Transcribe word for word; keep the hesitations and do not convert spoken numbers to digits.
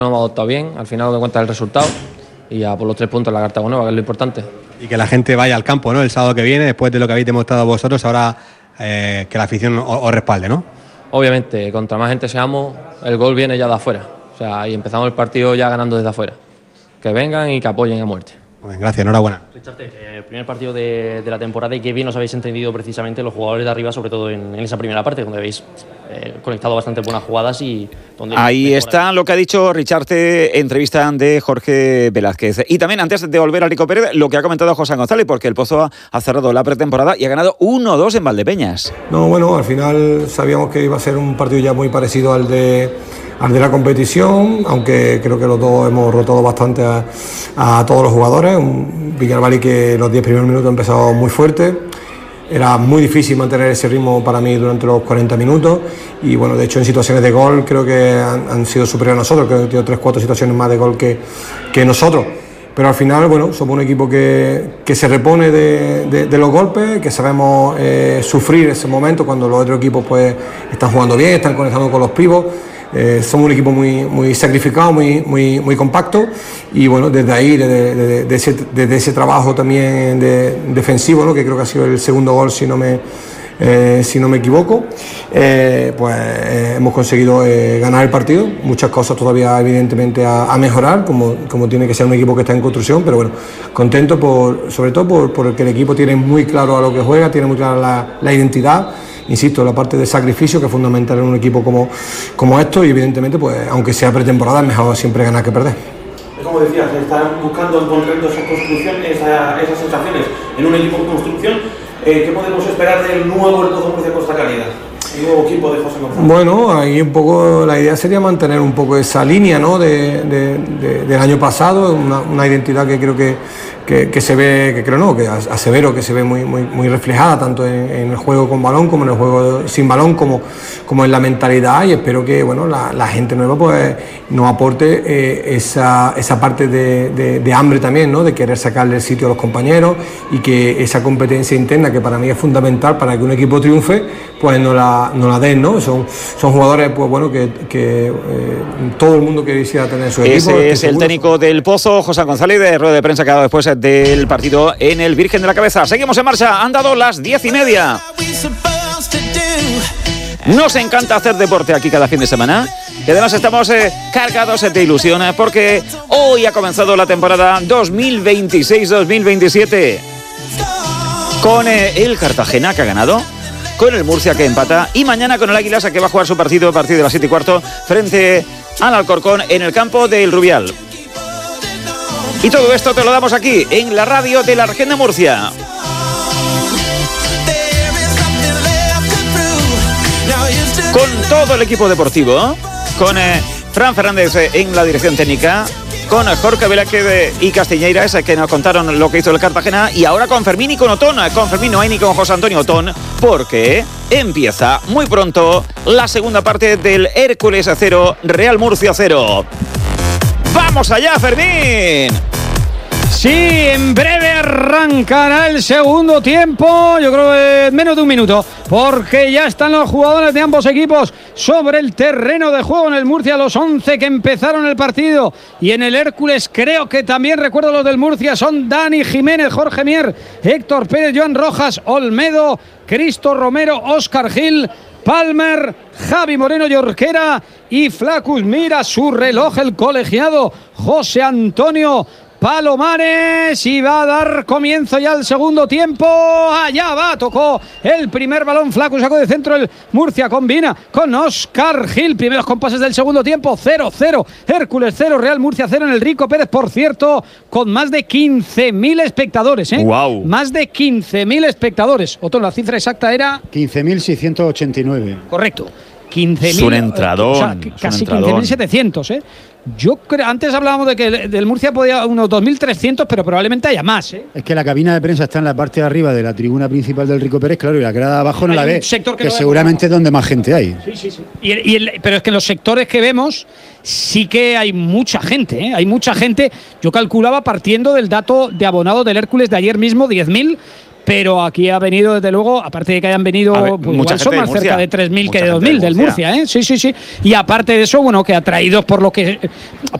Nos hemos adoptado bien, al final lo que cuenta es el resultado y ya por los tres puntos en la Cartago Nueva, que es lo importante. Y que la gente vaya al campo, ¿no? El sábado que viene, después de lo que habéis demostrado vosotros, ahora eh, que la afición os, os respalde, ¿no? Obviamente, contra más gente seamos, el gol viene ya de afuera. O sea, y empezamos el partido ya ganando desde afuera. Que vengan y que apoyen a muerte. Bueno, gracias, enhorabuena. Richard, eh, el primer partido de, de la temporada y qué bien os habéis entendido precisamente los jugadores de arriba, sobre todo en, en esa primera parte, donde habéis eh, conectado bastante buenas jugadas y donde... Ahí está lo que ha dicho Richarte, entrevista de Jorge Velázquez. Y también, antes de volver al Rico Pérez, lo que ha comentado José González, porque el Pozo ha, ha cerrado la pretemporada y ha ganado uno dos en Valdepeñas. No, bueno, al final sabíamos que iba a ser un partido ya muy parecido al de... al de la competición, aunque creo que los dos hemos rotado bastante a, a todos los jugadores. Un Villarvali que los diez primeros minutos ha empezado muy fuerte, era muy difícil mantener ese ritmo para mí durante los cuarenta minutos y bueno, de hecho en situaciones de gol creo que han, han sido superiores a nosotros, creo que han tenido tres o cuatro situaciones más de gol que, que nosotros. Pero al final, bueno, somos un equipo que, que se repone de, de, de los golpes, que sabemos eh, sufrir ese momento cuando los otros equipos pues están jugando bien, están conectando con los pivos. Eh, somos un equipo muy, muy sacrificado, muy, muy, muy compacto y bueno, desde ahí, desde, desde, desde, ese, desde ese trabajo también de, defensivo, ¿no? Que creo que ha sido el segundo gol si no me, eh, si no me equivoco, eh, pues eh, hemos conseguido eh, ganar el partido. Muchas cosas todavía evidentemente a, a mejorar, como, como tiene que ser un equipo que está en construcción, pero bueno, contento por, sobre todo por, por que el equipo tiene muy claro a lo que juega, tiene muy clara la, la identidad. Insisto, la parte de sacrificio que es fundamental en un equipo como, como esto y evidentemente, pues aunque sea pretemporada, es mejor siempre ganar que perder. Como decías, están buscando en concreto esa construcción, esa, esas sensaciones en un equipo en construcción. Eh, ¿Qué podemos esperar del nuevo El Pozo Murcia Costa Calida? El nuevo equipo de José González. Bueno, ahí un poco la idea sería mantener un poco esa línea, ¿no? de, de, de, del año pasado, una, una identidad que creo que, que, que se ve, que creo no, que asevero que se ve muy, muy, muy reflejada tanto en, en el juego con balón como en el juego sin balón, como, como en la mentalidad, y espero que bueno, la, la gente nueva pues nos aporte eh, esa, esa parte de, de, de hambre también, ¿no? De querer sacarle el sitio a los compañeros y que esa competencia interna que para mí es fundamental para que un equipo triunfe, pues no la, no la den, ¿no? Son, son jugadores pues bueno que, que eh, todo el mundo quisiera tener su equipo. Ese es el técnico del Pozo, José González, de rueda de prensa que ha dado después del partido en el Virgen de la Cabeza. Seguimos en marcha, han dado las diez y media. Nos encanta hacer deporte aquí cada fin de semana y además estamos eh, cargados de ilusión porque hoy ha comenzado la temporada dos mil veintiséis dos mil veintisiete con eh, el Cartagena que ha ganado, con el Murcia que empata y mañana con el Águilas que va a jugar su partido a partir de las siete y cuarto frente al Alcorcón en el campo del Rubial. Y todo esto te lo damos aquí en la radio de la región de Murcia. Con todo el equipo deportivo, con eh, Fran Fernández eh, en la dirección técnica, con Jorge Velázquez y Castiñeiras que nos contaron lo que hizo el Cartagena, y ahora con Fermín y con Otón. Con Fermín no hay ni con José Antonio Otón, porque empieza muy pronto la segunda parte del Hércules cero, Real Murcia cero. ¡Vamos allá, Fermín! Sí, en breve arrancará el segundo tiempo, yo creo que en menos de un minuto, porque ya están los jugadores de ambos equipos sobre el terreno de juego. En el Murcia los once que empezaron el partido, y en el Hércules creo que también recuerdo los del Murcia, son Dani Jiménez, Jorge Mier, Héctor Pérez, Joan Rojas, Olmedo, Cristo Romero, Óscar Gil, Palmer, Javi Moreno Yorquera y Flacus. Mira su reloj el colegiado José Antonio Palomares, y va a dar comienzo ya el segundo tiempo. Allá va, tocó el primer balón Flacus, sacó de centro el Murcia, combina con Óscar Gil. Primeros compases del segundo tiempo, cero cero, Hércules cero, Real Murcia cero en el Rico Pérez, por cierto, con más de quince mil espectadores, ¿eh? Wow. Más de quince mil espectadores. Otro, la cifra exacta era quince mil seiscientos ochenta y nueve. Correcto. quince mil. Es un entradón. O sea, casi quince mil setecientos, ¿eh? Yo creo, antes hablábamos de que del Murcia podía unos dos mil trescientos, pero probablemente haya más, ¿eh? Es que la cabina de prensa está en la parte de arriba de la tribuna principal del Rico Pérez, claro, y la grada de abajo no hay la ve, sector que, que no seguramente es donde más gente hay. Sí, sí, sí. Y el, y el, pero es que en los sectores que vemos sí que hay mucha gente, ¿eh? Hay mucha gente. Yo calculaba partiendo del dato de abonados del Hércules de ayer mismo, diez mil, pero aquí ha venido, desde luego, aparte de que hayan venido, ver, pues mucha igual son gente de más cerca Murcia. de tres mil Mucha que de gente dos mil de del Murcia. Murcia, ¿eh? Sí, sí, sí. Y aparte de eso, bueno, que atraídos por lo que